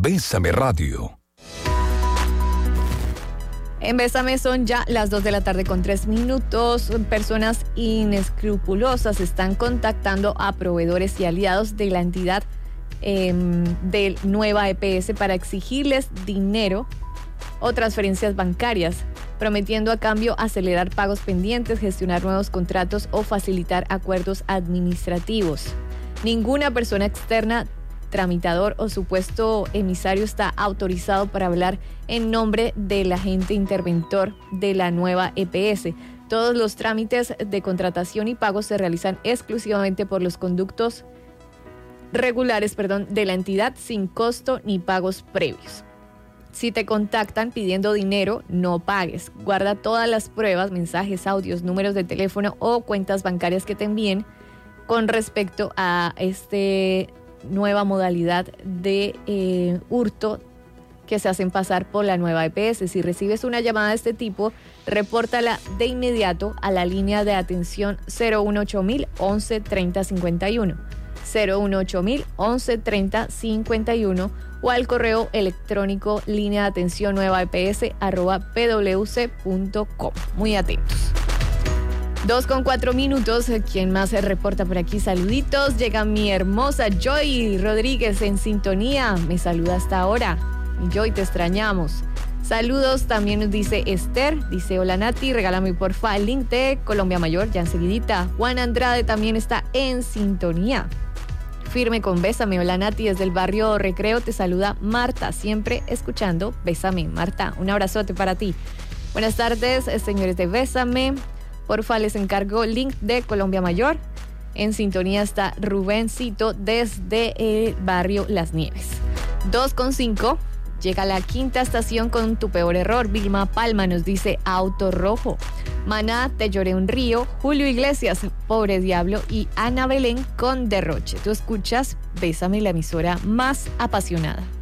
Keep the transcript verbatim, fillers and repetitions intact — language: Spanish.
Bésame Radio. En Bésame son ya las dos de la tarde con tres minutos. Personas inescrupulosas están contactando a proveedores y aliados de la entidad eh, de Nueva E P S para exigirles dinero o transferencias bancarias, prometiendo a cambio acelerar pagos pendientes, gestionar nuevos contratos o facilitar acuerdos administrativos. Ninguna persona externa, tramitador o supuesto emisario está autorizado para hablar en nombre del agente interventor de la Nueva E P S. Todos los trámites de contratación y pagos se realizan exclusivamente por los conductos regulares, perdón, de la entidad sin costo ni pagos previos. Si te contactan pidiendo dinero, no pagues. Guarda todas las pruebas, mensajes, audios, números de teléfono o cuentas bancarias que te envíen con respecto a esta nueva modalidad de eh, hurto que se hacen pasar por la Nueva E P S. Si recibes una llamada de este tipo, repórtala de inmediato a la línea de atención cero uno ocho mil once treinta cincuenta y uno. cero uno ocho mil once treinta cincuenta y uno o al correo electrónico línea de atención nueva E P S arroba p w c punto com. Muy atentos. Dos con cuatro minutos. ¿Quién más se reporta por aquí? Saluditos. Llega mi hermosa Joy Rodríguez en sintonía. Me saluda hasta ahora. Joy, te extrañamos. Saludos, también nos dice Esther, dice hola Nati, regálame porfa el link de Colombia Mayor, ya enseguidita. Juan Andrade también está en sintonía. Firme con Bésame, hola Nati, desde el barrio Recreo te saluda Marta, siempre escuchando Bésame. Marta, un abrazote para ti. Buenas tardes, señores de Bésame, porfa les encargo link de Colombia Mayor. En sintonía está Rubencito desde el barrio Las Nieves. dos con cinco. Llega la quinta estación con tu peor error. Vilma Palma nos dice Auto Rojo. Maná, Te lloré un río. Julio Iglesias, Pobre Diablo. Y Ana Belén con Derroche. Tú escuchas Bésame, la emisora más apasionada.